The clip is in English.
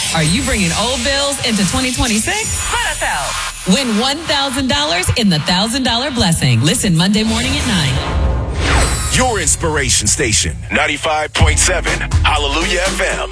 Are you bringing old bills into 2026? Let us help. Win $1,000 in the $1,000 Blessing. Listen Monday morning at 9. Your inspiration station, 95.7 Hallelujah FM.